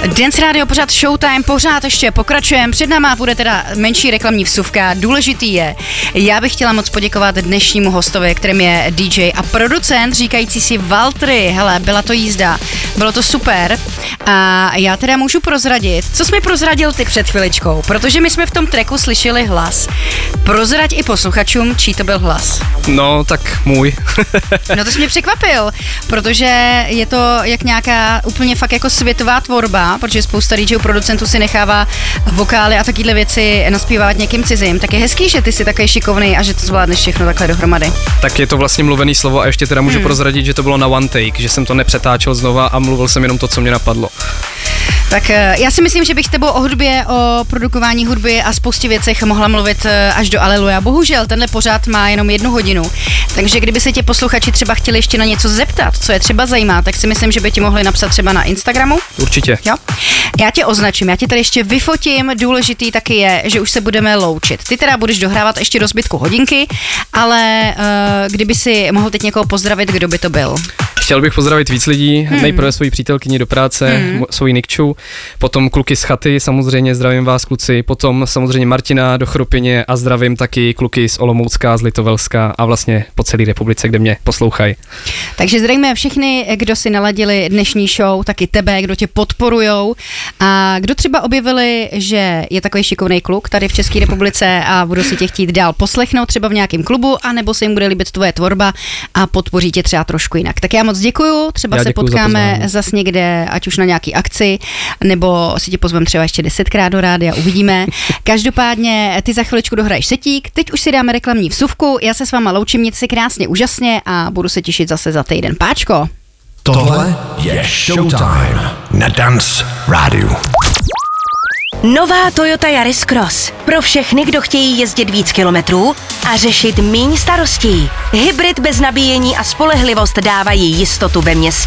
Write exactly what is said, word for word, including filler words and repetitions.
Dance Radio, pořád Showtime, pořád ještě pokračujeme. Před náma bude teda menší reklamní vsuvka. Důležitý je, já bych chtěla moc poděkovat dnešnímu hostovi, kterým je D J a producent, říkající si Valtteri. Hele, byla to jízda, bylo to super. A já teda můžu prozradit, co jsi mi prozradil ty před chviličkou, protože my jsme v tom tracku slyšeli hlas. Prozrať i posluchačům, čí to byl hlas. No, tak můj. No to jsi mě překvapil, protože je to jak nějaká úplně fakt jako světová tvorba, protože spousta D Jů producentů si nechává vokály a takovéhle věci naspívat někým cizím. Tak je hezký, že ty jsi takový šikovný a že to zvládneš všechno takhle dohromady. Tak je to vlastně mluvený slovo a ještě teda můžu hmm. prozradit, že to bylo na one take, že jsem to nepřetáčel znova a mluvil jsem jenom to, co mě napadlo. Tak já si myslím, že bych s tebou o hudbě, o produkování hudby a spoustě věcech mohla mluvit až do aleluja. Bohužel, tenhle pořád má jenom jednu hodinu, takže kdyby se tě posluchači třeba chtěli ještě na něco zeptat, co je třeba zajímá, tak si myslím, že by ti mohli napsat třeba na Instagramu. Určitě. Jo? Já tě označím, já tě tady ještě vyfotím, důležitý taky je, že už se budeme loučit. Ty teda budeš dohrávat ještě do zbytku hodinky, ale uh, kdyby si mohl teď někoho pozdravit, kdo by to byl? Chtěl bych pozdravit víc lidí, hmm. nejprve svoji přítelkyni do práce, hmm. svoji Nikču, potom kluky z chaty, samozřejmě zdravím vás kluci, potom samozřejmě Martina do Chropěně a zdravím taky kluky z Olomoucka, z Litovelska a vlastně po celé republice, kde mě poslouchají. Takže zdravíme všechny, kdo si naladili dnešní show, taky tebe, kdo tě podporujou a kdo třeba objevili, že je takový šikovný kluk tady v České republice a budou si tě chtít dál poslechnout třeba v nějakém klubu, anebo se jim bude líbit tvoje tvorba a podpoří tě třeba trošku jinak. Tak já moc děkuju, třeba já se potkáme za zas někde, ať už na nějaký akci, nebo si tě pozvem třeba ještě desetkrát do rádia, uvidíme. Každopádně ty za chviličku dohraješ setík, teď už si dáme reklamní vsuvku, já se s váma loučím, mějte se krásně, úžasně a budu se těšit zase za týden. Páčko. Tohle je Showtime na Dance Radio. Nová Toyota Yaris Cross. Pro všechny, kdo chtějí jezdit víc kilometrů a řešit míň starostí. Hybrid bez nabíjení a spolehlivost dávají jistotu ve městě.